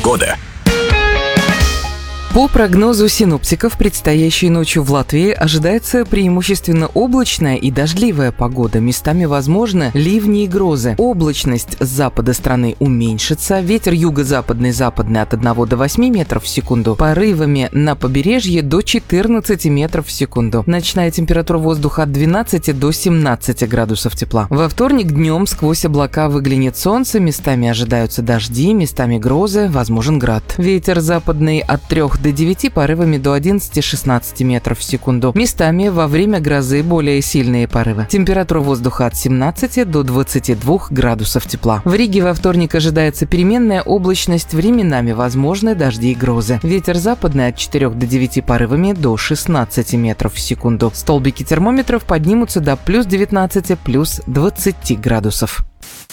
Погода. По прогнозу синоптиков, предстоящей ночью в Латвии ожидается преимущественно облачная и дождливая погода. Местами возможны ливни и грозы. Облачность с запада страны уменьшится. Ветер юго-западный, западный от 1 до 8 метров в секунду. Порывами на побережье до 14 метров в секунду. Ночная температура воздуха от 12 до 17 градусов тепла. Во вторник днем сквозь облака выглянет солнце. Местами ожидаются дожди, местами грозы, возможен град. Ветер западный от 3 до 9, порывами до 11-16 метров в секунду. Местами во время грозы более сильные порывы. Температура воздуха от 17 до 22 градусов тепла. В Риге во вторник ожидается переменная облачность, временами возможны дожди и грозы. Ветер западный от 4 до 9, порывами до 16 метров в секунду. Столбики термометров поднимутся до плюс 19, плюс 20 градусов.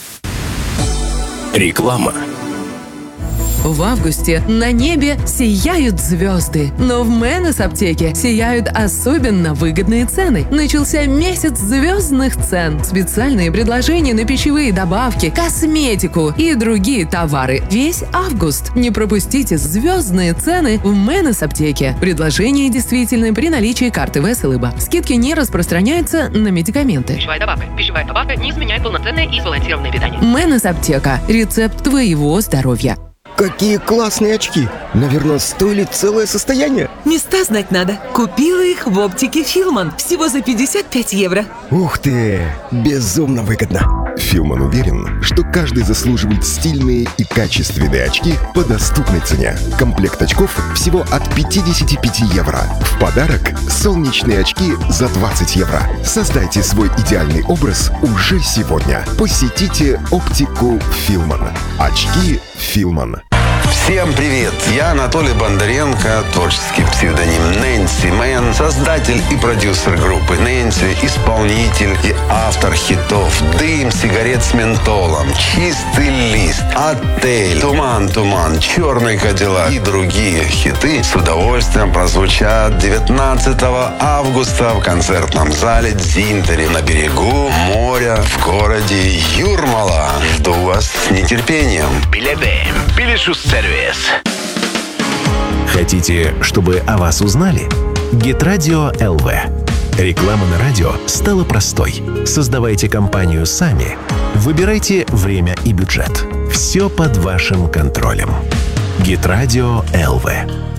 Реклама. В августе на небе сияют звезды, но в Менес аптеке сияют особенно выгодные цены. Начался месяц звездных цен. Специальные предложения на пищевые добавки, косметику и другие товары. Весь август. Не пропустите звездные цены в Менес аптеке. Предложения действительны при наличии карты ВСЛИБа. Скидки не распространяются на медикаменты. Пищевая добавка не изменяет полноценное и сбалансированное питание. Менес аптека. Рецепт твоего здоровья. Какие классные очки! Наверное, стоили целое состояние. Места знать надо. Купила их в оптике Филман. Всего за 55 евро. Ух ты! Безумно выгодно. Филман уверен, что каждый заслуживает стильные и качественные очки по доступной цене. Комплект очков всего от 55 евро. В подарок солнечные очки за 20 евро. Создайте свой идеальный образ уже сегодня. Посетите оптику Филман. Очки Филман. Всем привет! Я Анатолий Бондаренко, творческий псевдоним Нэнси Мэн, создатель и продюсер группы Нэнси, исполнитель и автор хитов «Дым сигарет с ментолом», «Чистый лист», «Отель», «Туман, туман», «Черный кадиллак» и другие хиты с удовольствием прозвучат 19 августа в концертном зале «Дзинтери» на берегу моря в городе Юрмала. Жду вас с нетерпением. Билеты. Билешус-сервис. Хотите, чтобы о вас узнали? Гитрадио ЛВ. Реклама на радио стала простой. Создавайте компанию сами. Выбирайте время и бюджет. Все под вашим контролем. Гитрадио ЛВ.